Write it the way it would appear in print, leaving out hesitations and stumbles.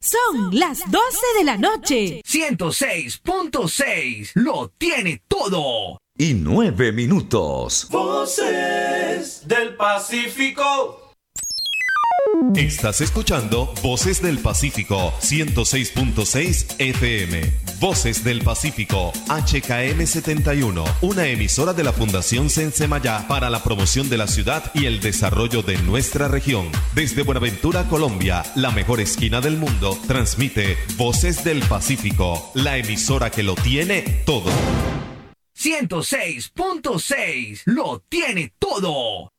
Son las 12 de la noche. 106.6 lo tiene todo. Y 9 minutos. Voces del Pacífico. Estás escuchando Voces del Pacífico 106.6 FM. Voces del Pacífico HKM 71, una emisora de la Fundación Sensemayá para la promoción de la ciudad y el desarrollo de nuestra región. Desde Buenaventura, Colombia, la mejor esquina del mundo, transmite Voces del Pacífico, la emisora que lo tiene todo. 106.6 lo tiene todo.